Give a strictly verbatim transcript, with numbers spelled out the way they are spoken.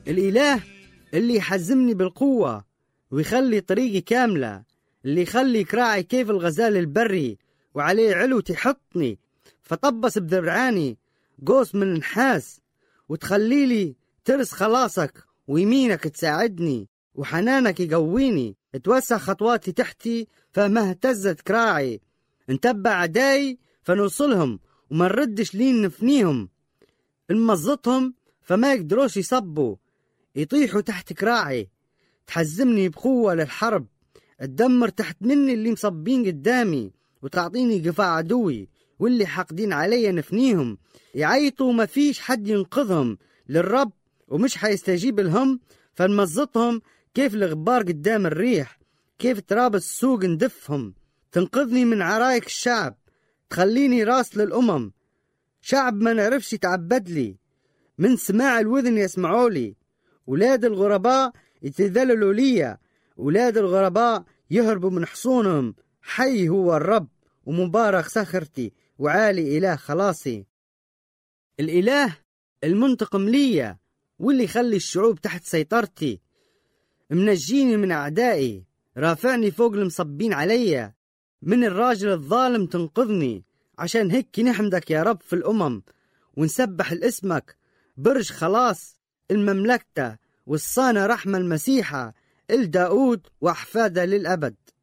الإله اللي يحزمني بالقوة ويخلي طريقي كاملة، اللي يخلي كراعي كيف الغزال البري وعليه علو تحطني، فطبس بذرعاني قوس من نحاس، وتخلي لي ترس خلاصك ويمينك تساعدني، وحنانك يقويني، توسع خطواتي تحتي فما اهتزت كراعي، انتبع عداي فنوصلهم وما نردش لين نفنيهم، نمزطهم فما يقدروش يصبوا يطيحوا تحت كراعي، تحزمني بقوة للحرب، تدمر تحت مني اللي مصبين قدامي، وتعطيني قفاع عدوي، واللي حاقدين علي نفنيهم، يعيطوا ما فيش حد ينقذهم للرب ومش حيستجيب لهم، فنمزطهم كيف الغبار قدام الريح، كيف تراب السوق ندفهم، تنقذني من عرايك الشعب، تخليني راس للأمم، شعب ما نعرفش يتعبد لي، من سماع الوذن يسمعوا لي، ولاد الغرباء يتذللوا لي، ولاد الغرباء يهربوا من حصونهم، حي هو الرب ومبارك سخرتي وعالي إله خلاصي. الإله المنتقم لي واللي يخلي الشعوب تحت سيطرتي، منجيني من أعدائي، رافعني فوق المصبين علي، من الراجل الظالم تنقذني، عشان هيك نحمدك يا رب في الأمم، ونسبح لاسمك برج خلاص المملكة، والصانة رحمة المسيحة الداود وأحفاده للأبد.